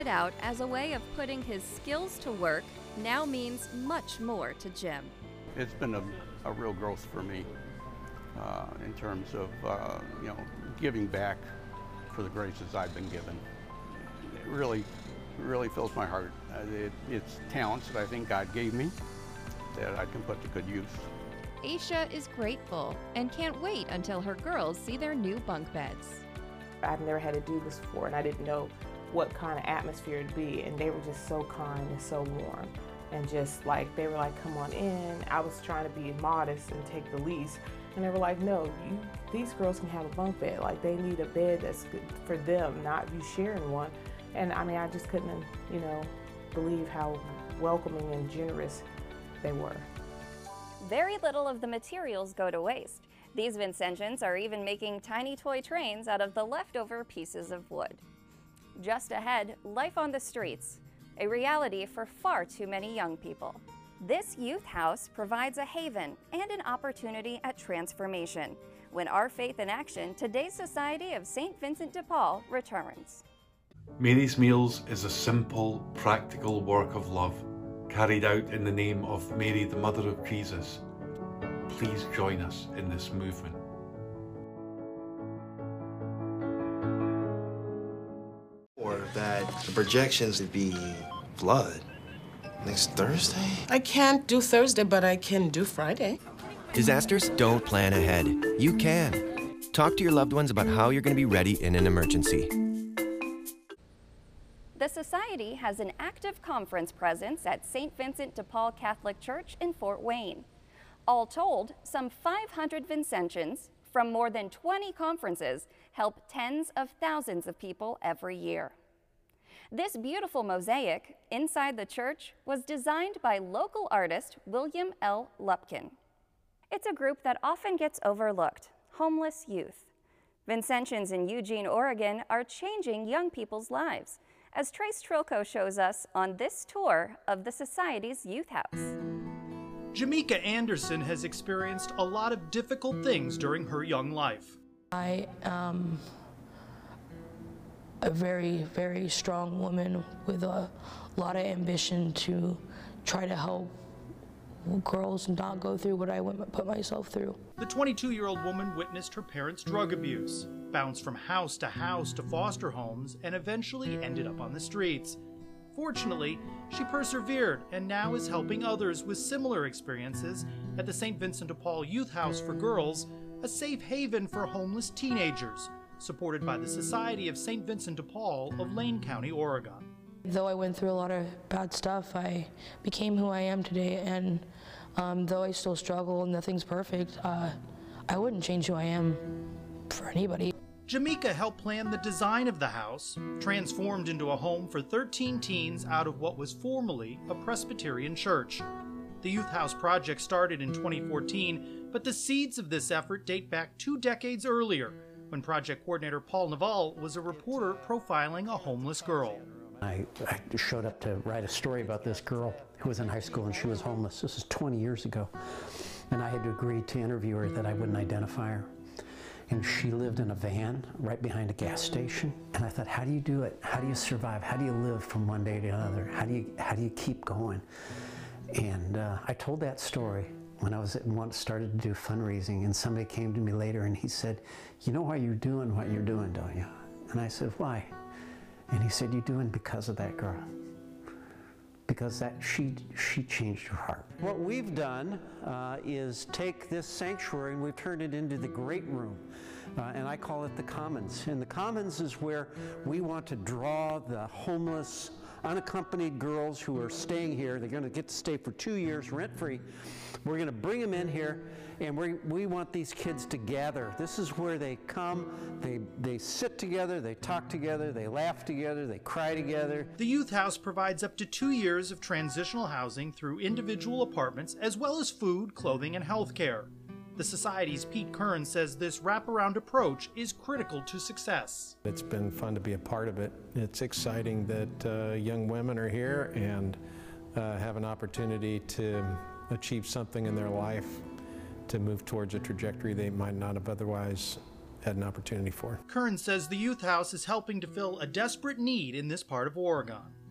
Out as a way of putting his skills to work now means much more to Jim. It's been a real growth for me in terms of giving back for the graces I've been given. It really fills my heart. It's talents that I think God gave me that I can put to good use. Aisha is grateful and can't wait until her girls see their new bunk beds. I've never had to do this before, and I didn't know what kind of atmosphere it'd be, and they were just so kind and so warm, and just like they were like, come on in. I was trying to be modest and take the least, and they were like, no, these girls can have a bunk bed. Like, they need a bed that's good for them, not you sharing one. And I mean, I just couldn't believe how welcoming and generous they were. Very little of the materials go to waste. These Vincentians are even making tiny toy trains out of the leftover pieces of wood. Just ahead, life on the streets, a reality for far too many young people. This youth house provides a haven and an opportunity at transformation. When Our Faith in Action, today's Society of St. Vincent de Paul returns. Mary's Meals is a simple, practical work of love, carried out in the name of Mary, the Mother of Jesus. Please join us in this movement. Or that the projections would be blood next Thursday? I can't do Thursday, but I can do Friday. Disasters don't plan ahead. You can. Talk to your loved ones about how you're going to be ready in an emergency. The Society has an active conference presence at St. Vincent de Paul Catholic Church in Fort Wayne. All told, some 500 Vincentians from more than 20 conferences help tens of thousands of people every year. This beautiful mosaic inside the church was designed by local artist William L. Lupkin. It's a group that often gets overlooked, homeless youth. Vincentians in Eugene, Oregon are changing young people's lives, as Trace Trilko shows us on this tour of the Society's youth house. Jamaica Anderson has experienced a lot of difficult things during her young life. I am a very, very strong woman with a lot of ambition to try to help girls not go through what I put myself through. The 22-year-old woman witnessed her parents' drug abuse, bounced from house to foster homes, and eventually ended up on the streets. Fortunately, she persevered and now is helping others with similar experiences at the St. Vincent de Paul Youth House for Girls, a safe haven for homeless teenagers, supported by the Society of St. Vincent de Paul of Lane County, Oregon. Though I went through a lot of bad stuff, I became who I am today, and though I still struggle and nothing's perfect, I wouldn't change who I am for anybody. Jamaica helped plan the design of the house, transformed into a home for 13 teens out of what was formerly a Presbyterian church. The Youth House project started in 2014, but the seeds of this effort date back 2 decades earlier, when project coordinator Paul Naval was a reporter profiling a homeless girl. I showed up to write a story about this girl who was in high school and she was homeless. This is 20 years ago. And I had to agree to interview her that I wouldn't identify her. And she lived in a van right behind a gas station. And I thought, how do you do it? How do you survive? How do you live from one day to another? How do you keep going? And I told that story when I was started to do fundraising, and somebody came to me later and he said, you know why you're doing what you're doing, don't you? And I said, why? And he said, you're doing because of that girl. Because she changed her heart. What we've done is take this sanctuary and we've turned it into the great room. And I call it the Commons. And the Commons is where we want to draw the homeless, unaccompanied girls who are staying here. They're going to get to stay for 2 years rent-free. We're going to bring them in here, and we want these kids to gather. This is where they come, they sit together, they talk together, they laugh together, they cry together. The Youth House provides up to 2 years of transitional housing through individual apartments, as well as food, clothing, and health care. The Society's Pete Kern says this wraparound approach is critical to success. It's been fun to be a part of it. It's exciting that young women are here and have an opportunity to achieve something in their life, to move towards a trajectory they might not have otherwise had an opportunity for. Kern says the youth house is helping to fill a desperate need in this part of Oregon.